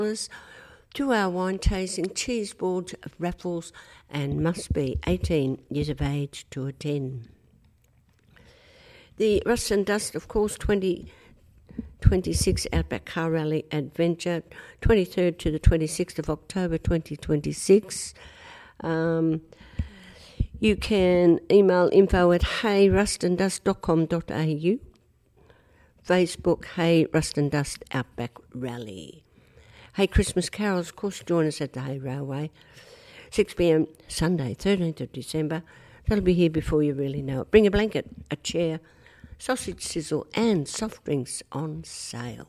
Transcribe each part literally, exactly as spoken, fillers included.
two-hour wine tasting, cheese boards, raffles, and must be eighteen years of age to attend. The Rust and Dust, of course, twenty twenty-six Outback Car Rally Adventure, twenty-third to the twenty-sixth of October twenty twenty-six. Um, you can email info at hey rust and dust dot com dot a u. Facebook, Hey Rust and Dust Outback Rally. Hey Christmas Carols, of course, join us at the Hay Railway. six p.m. Sunday, thirteenth of December. That'll be here before you really know it. Bring a blanket, a chair, sausage sizzle and soft drinks on sale.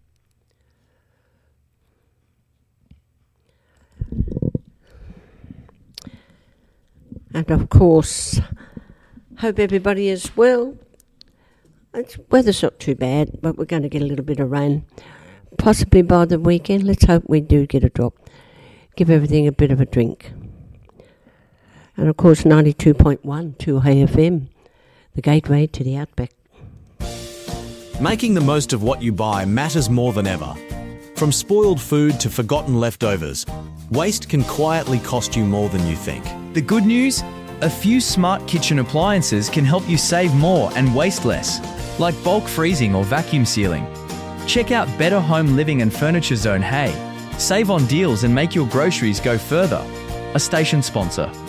And of course, hope everybody is well. It's, weather's not too bad, but we're going to get a little bit of rain. Possibly by the weekend. Let's hope we do get a drop. Give everything a bit of a drink. And of course, ninety-two point one, two Hay F M, the gateway to the Outback. Making the most of what you buy matters more than ever. From spoiled food to forgotten leftovers, waste can quietly cost you more than you think. The good news? A few smart kitchen appliances can help you save more and waste less, like bulk freezing or vacuum sealing. Check out Better Home Living and Furniture Zone Hay. Save on deals and make your groceries go further. A station sponsor.